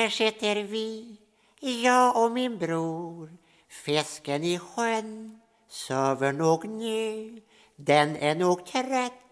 Här sitter vi, jag och min bror. Fisken i sjön söver nog nu. Den är nog trött